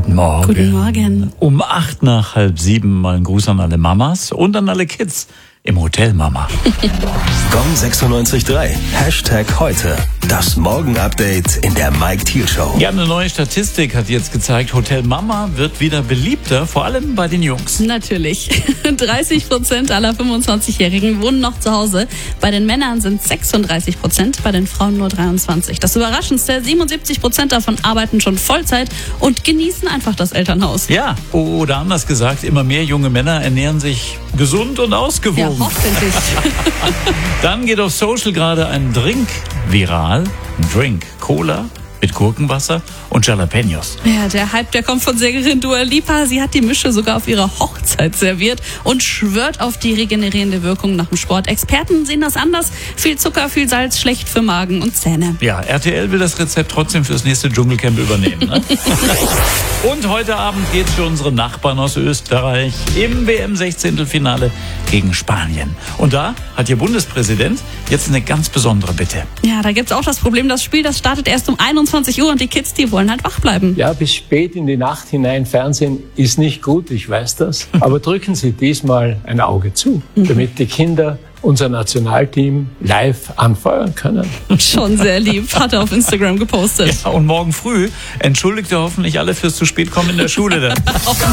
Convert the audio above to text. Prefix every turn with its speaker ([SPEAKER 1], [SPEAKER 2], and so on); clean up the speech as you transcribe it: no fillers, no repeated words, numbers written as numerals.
[SPEAKER 1] Guten Morgen.
[SPEAKER 2] Guten Morgen.
[SPEAKER 1] Um 6:08 mal ein Gruß an alle Mamas und an alle Kids im Hotel Mama.
[SPEAKER 3] Gong 96.3. #heute. Das Morgen-Update in der Mike Thiel Show.
[SPEAKER 1] Ja, eine neue Statistik hat jetzt gezeigt, Hotel Mama wird wieder beliebter, vor allem bei den Jungs.
[SPEAKER 2] Natürlich. 30% aller 25-Jährigen wohnen noch zu Hause. Bei den Männern sind 36%, bei den Frauen nur 23%. Das Überraschendste, 77% davon arbeiten schon Vollzeit und genießen einfach das Elternhaus.
[SPEAKER 1] Ja, oder anders gesagt, immer mehr junge Männer ernähren sich gesund und ausgewogen.
[SPEAKER 2] Ja, hoffentlich.
[SPEAKER 1] Dann geht auf Social gerade ein Drink viral. Ein Drink, Cola mit Gurkenwasser und Jalapenos.
[SPEAKER 2] Ja, der Hype, der kommt von Sängerin Dua Lipa. Sie hat die Mische sogar auf ihrer Hochzeit serviert und schwört auf die regenerierende Wirkung nach dem Sport. Experten sehen das anders. Viel Zucker, viel Salz, schlecht für Magen und Zähne.
[SPEAKER 1] Ja, RTL will das Rezept trotzdem fürs nächste Dschungelcamp übernehmen. Ne? Und heute Abend geht's für unsere Nachbarn aus Österreich im WM-16-Finale gegen Spanien. Und da hat ihr Bundespräsident jetzt eine ganz besondere Bitte.
[SPEAKER 2] Ja, da gibt's auch das Problem, das Spiel, das startet erst um 21 Uhr und die Kids, die wollen halt wach bleiben.
[SPEAKER 4] Ja, bis spät in die Nacht hinein Fernsehen ist nicht gut, ich weiß das. Aber drücken Sie diesmal ein Auge zu, damit die Kinder unser Nationalteam live anfeuern können.
[SPEAKER 2] Schon sehr lieb, hat er auf Instagram gepostet.
[SPEAKER 1] Ja, und morgen früh entschuldigt er hoffentlich alle fürs zu spät kommen in der Schule dann.